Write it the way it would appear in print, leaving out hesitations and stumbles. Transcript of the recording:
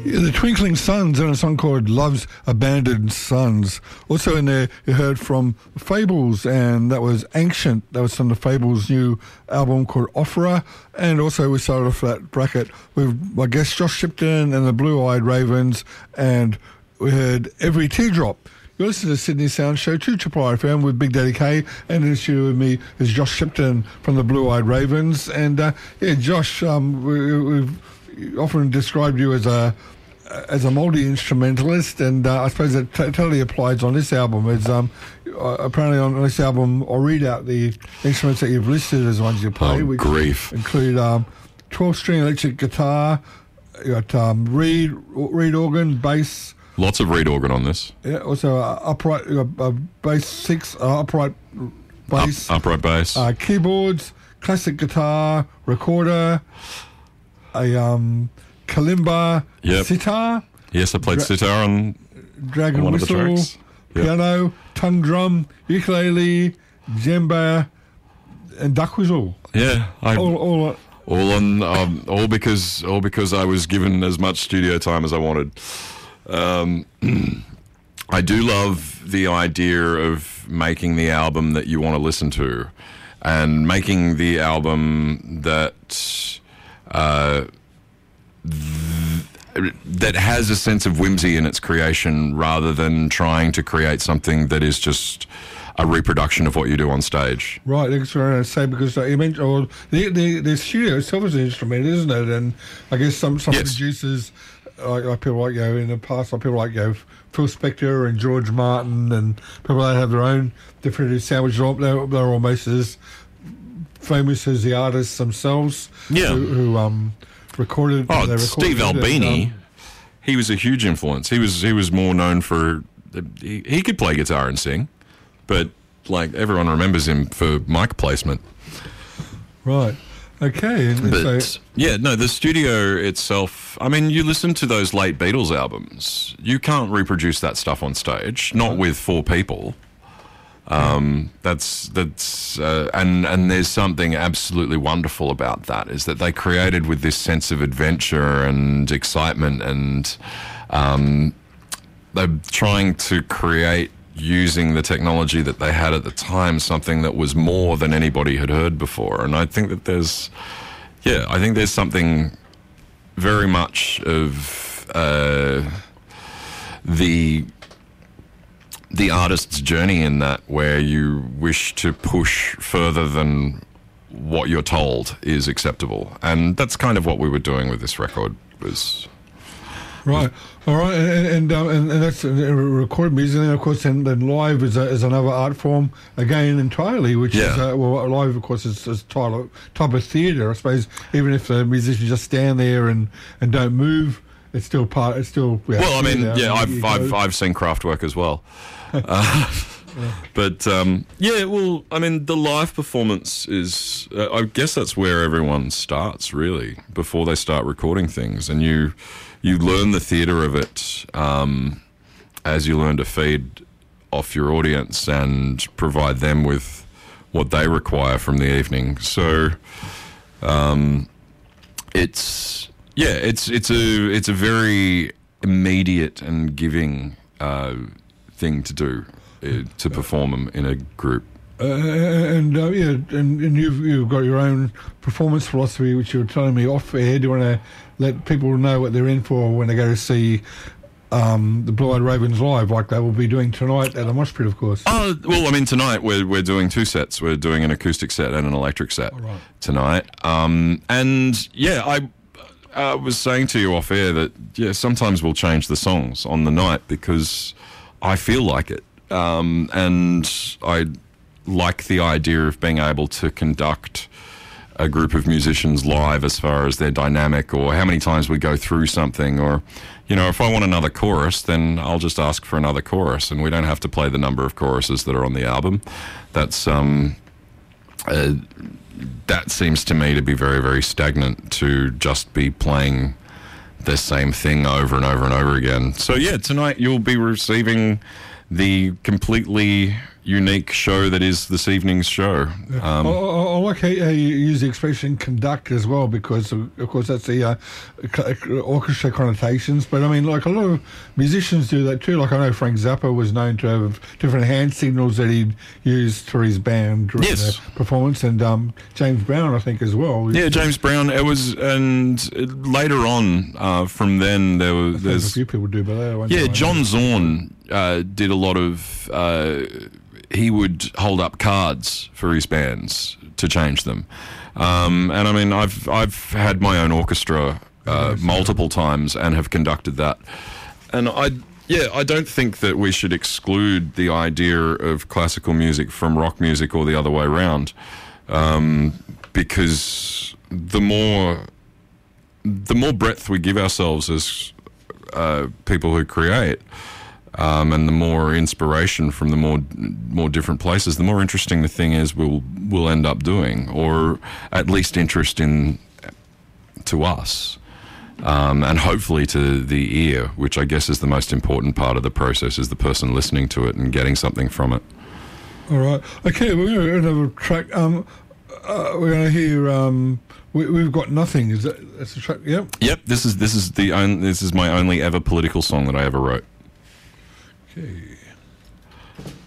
Yeah, the Twinkling Suns and a song called Love's Abandoned Sons. Also in there, you heard from Fables, and that was Ancient. That was from the Fables' new album called Opera. And also we started off that bracket with, I guess, Josh Shipton and the Blue Eyed Ravens, and we heard Every Teardrop. You're listening to Sydney Sound Show, 2 Triple R FM with Big Daddy K, and in the studio with me is Josh Shipton from the Blue Eyed Ravens. And yeah, Josh, we've often described you as a multi-instrumentalist, and I suppose that totally applies on this album. It's apparently on this album, I'll read out the instruments that you've listed as ones you play, which include 12-string electric guitar, you got reed organ, bass. Lots of reed organ on this. Yeah, also upright bass 6, upright bass, upright bass, keyboards, classic guitar, recorder, a kalimba, sitar. Yes, I played sitar on dragon one whistle, of the tracks. Piano, tongue drum, ukulele, djembe, and duck whistle. Yeah, all because I was given as much studio time as I wanted. I do love the idea of making the album that you want to listen to, and making the album that that has a sense of whimsy in its creation, rather than trying to create something that is just a reproduction of what you do on stage. Right, that's what I was say, because you mentioned the studio itself is an instrument, isn't it? And I guess some producers, like people like in the past, like people like Phil Spector and George Martin, and people that have their own different sound, which they're almost as famous as the artists themselves. Yeah, who recorded. Steve Albini, he was a huge influence. He was more known for he could play guitar and sing, but like everyone remembers him for mic placement. Right. Okay. But the studio itself, I mean, you listen to those late Beatles albums, you can't reproduce that stuff on stage, not with 4 people. And there's something absolutely wonderful about that, is that they created with this sense of adventure and excitement, and they're trying to create, using the technology that they had at the time, something that was more than anybody had heard before. And I think that there's something very much of the artist's journey in that, where you wish to push further than what you're told is acceptable. And that's kind of what we were doing with this record. Right. All right, and that's recorded music, and of course, then live is another art form again entirely, which is live, of course, is type of theatre, I suppose. Even if the musicians just stand there and don't move, it's still part. It's still. Well, I mean, I've seen Kraftwerk as well. But well, I mean, the live performance is, I guess that's where everyone starts, really, before they start recording things, and you learn the theatre of it as you learn to feed off your audience and provide them with what they require from the evening. So it's a very immediate and giving thing to do, to perform in a group. And you've got your own performance philosophy, which you were telling me off air. Do you want to let people know what they're in for when they go to see the Blue Eyed Ravens live, like they will be doing tonight at the Mosh Pit, of course? Well, I mean, tonight we're doing 2 sets. We're doing an acoustic set and an electric set tonight. And I was saying to you off air that sometimes we'll change the songs on the night because I feel like it, and I like the idea of being able to conduct a group of musicians live, as far as their dynamic, or how many times we go through something, or if I want another chorus, then I'll just ask for another chorus, and we don't have to play the number of choruses that are on the album. That's that seems to me to be very, very stagnant, to just be playing the same thing over and over and over again. So tonight you'll be receiving the completely unique show that is this evening's show. I like how you use the expression conduct as well, because of course that's the orchestra connotations. But I mean, like a lot of musicians do that too. Like I know Frank Zappa was known to have different hand signals that he'd used for his band during the performance, and James Brown, I think, as well. Yeah, James Brown. It was, and later on, from then there's a few people do, but John Zorn did a lot of. He would hold up cards for his bands to change them, and I mean, I've had my own orchestra multiple times and have conducted that, and I don't think that we should exclude the idea of classical music from rock music or the other way around, because the more breadth we give ourselves as people who create. And the more inspiration from the more different places, the more interesting the thing is we'll end up doing, or at least interesting to us, and hopefully to the ear, which I guess is the most important part of the process, is the person listening to it and getting something from it. All right. Okay, we're going to have a track. We're going to hear. We've got nothing. That's the track? Yep. Yep. This is my only ever political song that I ever wrote. Okay.